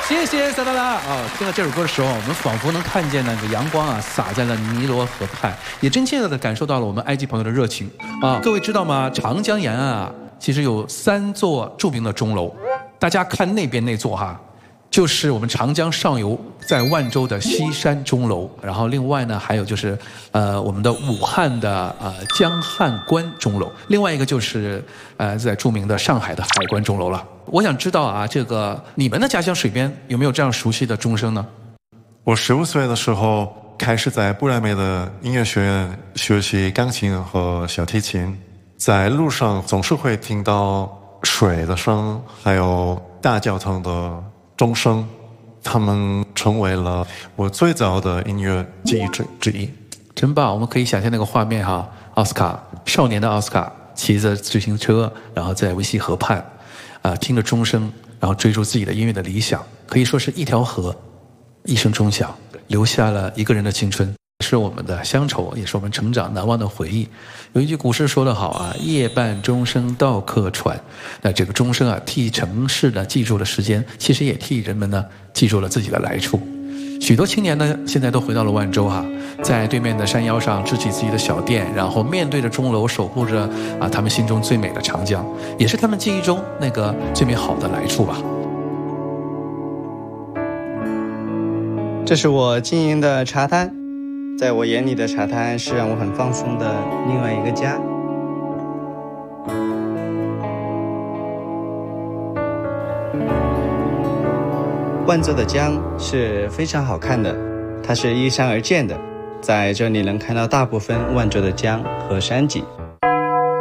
谢谢萨拉拉啊！听到这首歌的时候，我们仿佛能看见那个阳光啊洒在了尼罗河畔，也真切地感受到了我们埃及朋友的热情啊！各位知道吗？长江沿岸啊，其实有3座著名的钟楼，大家看那边那座哈，就是我们长江上游在万州的西山钟楼，然后另外呢还有就是我们的武汉的江汉关钟楼，另外一个就是在著名的上海的海关钟楼了。我想知道啊，这个你们的家乡水边有没有这样熟悉的钟声呢？ 我15岁的时候开始在不来梅的音乐学院学习钢琴和小提琴，在路上总是会听到水的声，还有大教堂的钟声，他们成为了我最早的音乐记忆之一。 真棒！我们可以想象那个画面哈，奥斯卡少年的奥斯卡骑着自行车，然后在维希河畔，听着钟声，然后追逐自己的音乐的理想，可以说是一条河，一声钟响，留下了一个人的青春，是我们的乡愁，也是我们成长难忘的回忆。有一句古诗说得好啊，夜半钟声到客船。那这个钟声啊，替城市呢记住了时间，其实也替人们呢记住了自己的来处。许多青年呢，现在都回到了万州哈，在对面的山腰上支起自己的小店，然后面对着钟楼，守护着他们心中最美的长江，也是他们记忆中那个最美好的来处吧。 这是我经营的茶摊，在我眼里的茶摊是让我很放松的另外一个家。万州的江是非常好看的，它是依山而建的，在这里能看到大部分万州的江和山景。